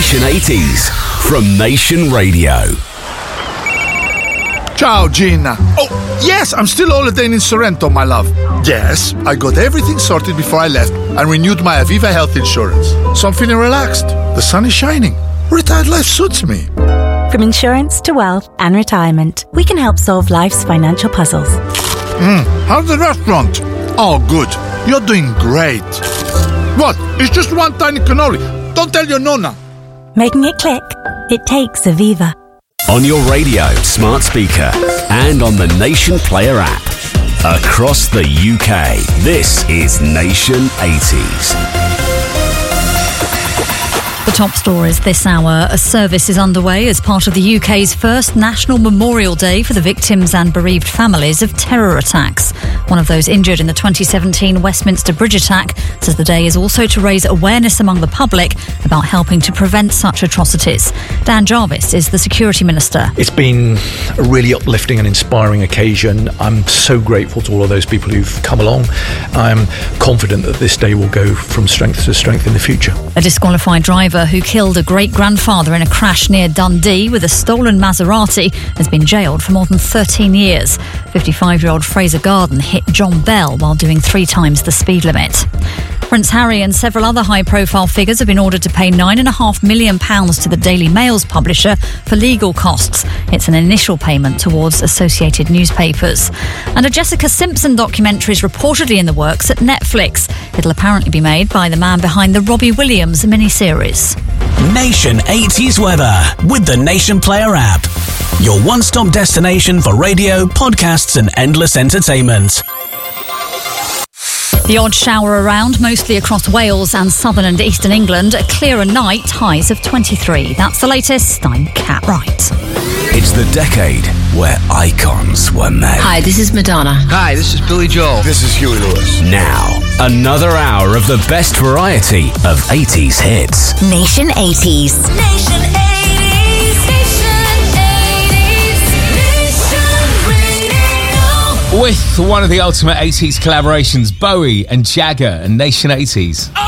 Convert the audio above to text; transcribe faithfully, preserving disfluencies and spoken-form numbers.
Nation eighties from Nation Radio. Ciao, Gina. Oh, yes, I'm still holidaying in Sorrento, my love. Yes, I got everything sorted before I left and renewed my Aviva health insurance. So I'm feeling relaxed. The sun is shining. Retired life suits me. From insurance to wealth and retirement, we can help solve life's financial puzzles. Mm, how's the restaurant? Oh, good. You're doing great. What? It's just one tiny cannoli. Don't tell your nonna. Making it click? It takes Aviva. On your radio, smart speaker, and on the Nation Player app. Across the U K, this is Nation eighties. The top stories this hour. A service is underway as part of the U K's first National Memorial Day for the victims and bereaved families of terror attacks. One of those injured in the twenty seventeen Westminster Bridge attack says the day is also to raise awareness among the public about helping to prevent such atrocities. Dan Jarvis is the Security Minister. It's been a really uplifting and inspiring occasion. I'm so grateful to all of those people who've come along. I'm confident that this day will go from strength to strength in the future. A disqualified driver who killed a great-grandfather in a crash near Dundee with a stolen Maserati has been jailed for more than thirteen years. fifty-five-year-old Fraser Garden hit John Bell while doing three times the speed limit. Prince Harry and several other high-profile figures have been ordered to pay nine point five million pounds to the Daily Mail's publisher for legal costs. It's an initial payment towards associated newspapers. And a Jessica Simpson documentary is reportedly in the works at Netflix. It'll apparently be made by the man behind the Robbie Williams miniseries. Nation eighties weather with the Nation Player app. Your one-stop destination for radio, podcasts and endless entertainment. The odd shower around, mostly across Wales and southern and eastern England. A clearer night, highs of twenty-three. That's the latest. I'm Cat Wright. It's the decade where icons were made. Hi, this is Madonna. Hi, this is Billy Joel. This is Huey Lewis. Now, another hour of the best variety of eighties hits. Nation eighties. Nation eighties. Nation eighties. Nation Radio. With one of the ultimate eighties collaborations, Bowie and Jagger and Nation eighties.